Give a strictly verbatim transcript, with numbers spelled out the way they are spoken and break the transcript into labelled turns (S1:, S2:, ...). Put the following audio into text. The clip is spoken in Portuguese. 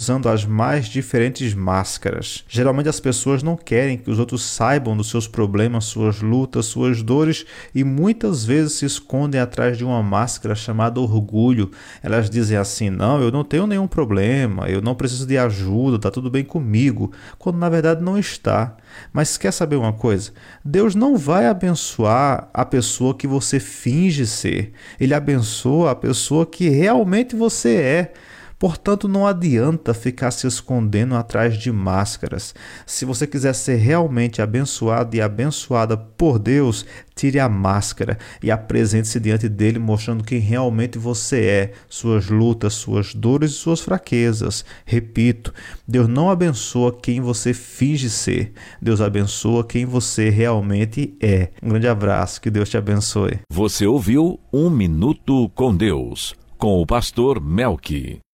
S1: usando as mais diferentes máscaras. Geralmente as pessoas não querem que os outros saibam dos seus problemas, suas lutas, suas dores e muitas vezes se escondem atrás de uma máscara chamada orgulho. Elas dizem assim: não, eu não tenho nenhum problema, eu não preciso de ajuda, está tudo bem comigo, quando na verdade não está. Mas quer saber uma coisa? Deus não vai abençoar a pessoa que você finge ser. Ele abençoa a pessoa que realmente você é. Portanto, não adianta ficar se escondendo atrás de máscaras. Se você quiser ser realmente abençoado e abençoada por Deus, tire a máscara e apresente-se diante dele mostrando quem realmente você é, suas lutas, suas dores e suas fraquezas. Repito, Deus não abençoa quem você finge ser. Deus abençoa quem você realmente é. Um grande abraço, que Deus te abençoe.
S2: Você ouviu Um Minuto com Deus, com o pastor Melqui.